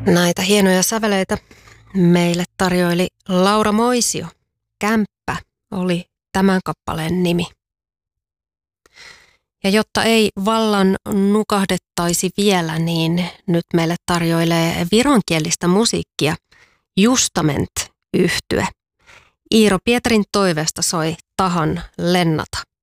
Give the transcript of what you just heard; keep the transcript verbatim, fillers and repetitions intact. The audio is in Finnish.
Näitä hienoja säveleitä meille tarjoili Laura Moisio. Kämppä oli tämän kappaleen nimi. Ja jotta ei vallan nukahdettaisi vielä, niin nyt meille tarjoilee vironkielistä musiikkia Justament-yhtye. Iiro Pietarin toiveesta soi Tahan lennata.